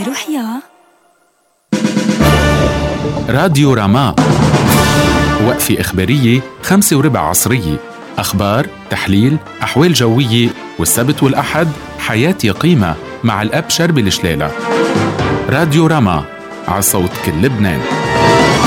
روح يا راديو راما، وقفة إخبارية 5:15 عصرية، أخبار، تحليل، أحوال جوية، والسبت والأحد حياة قيمة مع الأب شربي الشلالة. راديو راما، على صوت كل لبنان.